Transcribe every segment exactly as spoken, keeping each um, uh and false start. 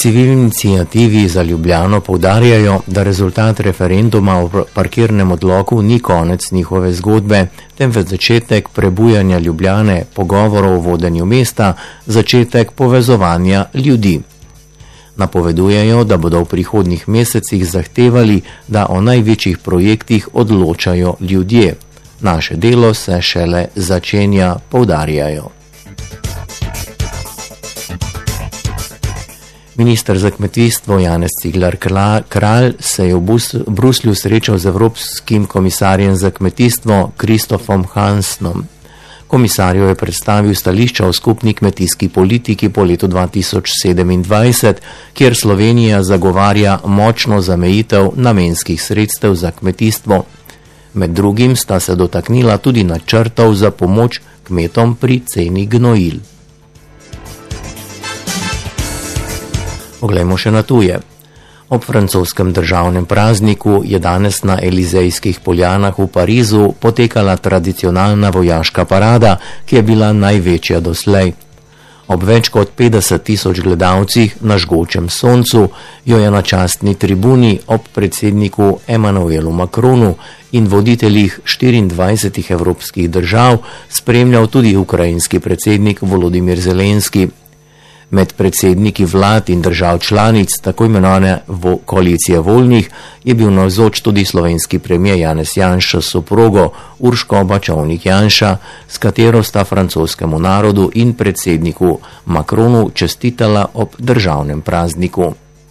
civilni inicijativi za Ljubljano poudarjajo, da rezultat referenduma o parkirnem odloku ni konec njihove zgodbe, temveč začetek prebujanja Ljubljane, pogovorov o vodenju mesta, začetek povezovanja ljudi. Napovedujejo, da bodo v prihodnjih mesecih zahtevali, da o največjih projektih odločajo ljudje. Naše delo se šele začenja, poudarjajo. Minister za kmetijstvo Janez Cigler Kralj se je v Bruslju srečal z Evropskim komisarjem za kmetijstvo Kristofom Hansnom. Komisarju je predstavil stališča o skupni kmetijski politiki po letu dva tisoč sedemindvajset, kjer Slovenija zagovarja močno zamejitev namenskih sredstev za kmetijstvo. Med drugim sta se dotaknila tudi načrtov za pomoč kmetom pri ceni gnojil. Poglejmo še na tuje. Ob francoskem državnem prazniku je danes na Elizejskih poljanah v Parizu potekala tradicionalna vojaška parada, ki je bila največja doslej. Ob več kot petdeset tisoč gledalcih na žgočem soncu jo je na častni tribuni ob predsedniku Emmanuelu Macronu in voditeljih štiriindvajsetih evropskih držav spremljal tudi ukrajinski predsednik Volodimir Zelenski. Med predsedniki vlad in držav članic tako imenovane vo- koalicije voljnih je bil navzoč tudi slovenski premijer Janez Janša s soprogo Urško Bačovnik Janša, s katero sta francoskemu narodu in predsedniku Macronu čestitala ob državnem prazniku.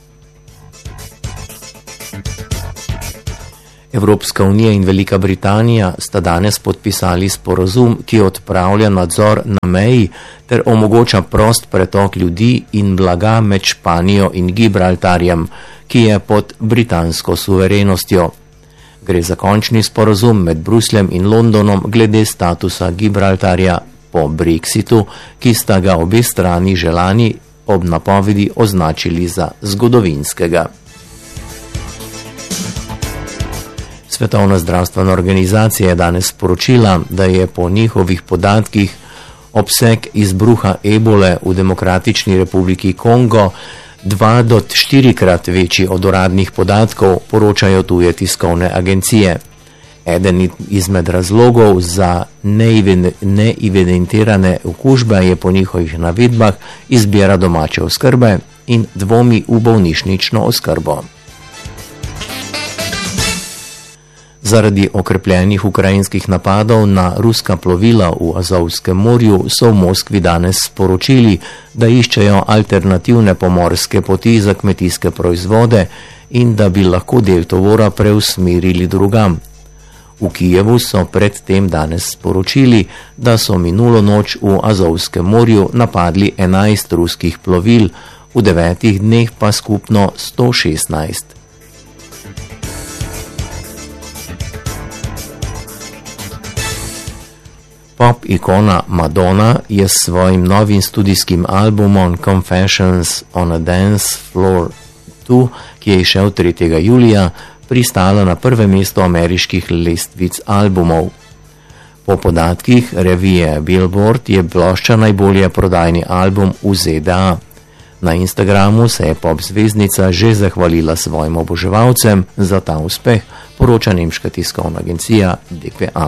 Evropska unija in Velika Britanija sta danes podpisali sporazum, ki odpravlja nadzor na meji ter omogoča prost pretok ljudi in blaga med Španijo in Gibraltarjem, ki je pod britansko suverenostjo. Gre za končni sporazum med Brusljem in Londonom glede statusa Gibraltarja po Brexitu, ki sta ga obe strani že lani ob napovedi označili za zgodovinskega. Svetovna zdravstvena organizacija je danes sporočila, da je po njihovih podatkih obseg izbruha ebole v Demokratični republiki Kongo dva do štirikrat večji od uradnih podatkov, poročajo tuje tiskovne agencije. Eden izmed razlogov za neevidentirane okužbe je po njihovih navedbah izbira domače oskrbe in dvomi v bolnišnično oskrbo. Zaradi okrepljenih ukrajinskih napadov na ruska plovila v Azovskem morju so v Moskvi danes sporočili, da iščejo alternativne pomorske poti za kmetijske proizvode in da bi lahko del tovora preusmerili drugam. V Kijevu so predtem danes sporočili, da so minulo noč v Azovskem morju napadli enajst ruskih plovil, v devetih dneh pa skupno sto šestnajst. Pop ikona Madonna je s svojim novim studijskim albumom Confessions on a Dance Floor dva, ki je izšel tretjega julija, pristala na prvem mestu ameriških lestvic albumov. Po podatkih revije Billboard je plošča najbolje prodajni album v Z D A. Na Instagramu se je pop zvezdnica že zahvalila svojim oboževalcem za ta uspeh, poroča nemška tiskovna agencija D P A.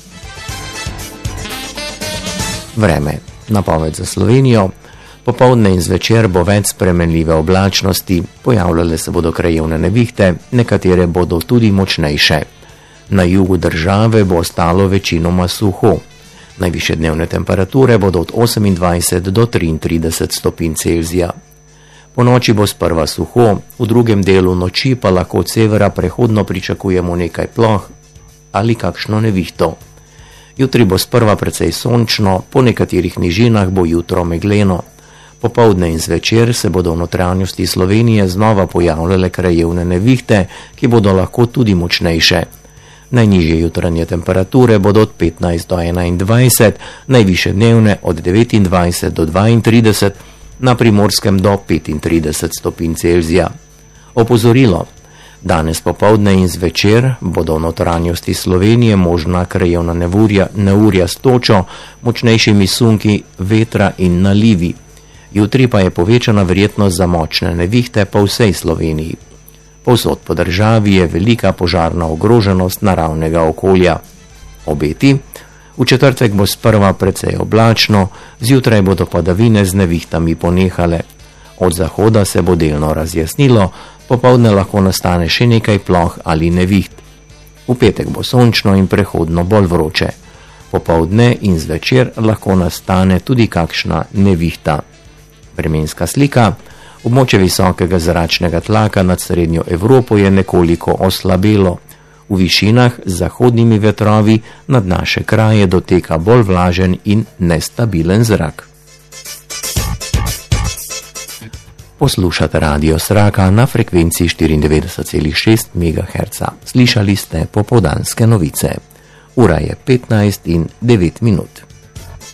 Vreme. Napoved za Slovenijo. Popoldne in zvečer bo več spremenljive oblačnosti, pojavljale se bodo krajevne nevihte, nekatere bodo tudi močnejše. Na jugu države bo ostalo večinoma suho. Najvišje dnevne temperature bodo od osemindvajset do triintrideset stopinj Celzija. Po noči bo sprva suho, v drugem delu noči pa lahko od severa prehodno pričakujemo nekaj ploh ali kakšno nevihto. Jutri bo sprva precej sončno, po nekaterih nižinah bo jutro megleno. Popoldne in zvečer se bodo v notranjosti Slovenije znova pojavljale krajevne nevihte, ki bodo lahko tudi močnejše. Najnižje jutranje temperature bodo od petnajst do enaindvajset, najvišje dnevne od devetindvajset do dvaintrideset, na Primorskem do petintrideset stopinj Celzija. Opozorilo. Danes popoldne in zvečer bodo v notranjosti Slovenije možna krajevna neurja, neurja s točo, močnejšimi sunki, vetra in nalivi. Jutri pa je povečana verjetnost za močne nevihte po vsej Sloveniji. Povsod po državi je velika požarna ogroženost naravnega okolja. Obeti: v četrtek bo sprva precej oblačno, zjutraj bodo padavine z nevihtami ponehale. Od zahoda se bo delno razjasnilo, popoldne lahko nastane še nekaj ploh ali neviht. V petek bo sončno in prehodno bolj vroče. Popoldne in zvečer lahko nastane tudi kakšna nevihta. Vremenska slika: območje visokega zračnega tlaka nad srednjo Evropo je nekoliko oslabelo. V višinah z zahodnimi vetrovi nad naše kraje doteka bolj vlažen in nestabilen zrak. Poslušate Radio Sraka na frekvenci štiriindevetdeset celih šest megaherca. Slišali ste popoldanske novice. Ura je petnajst in devet minut.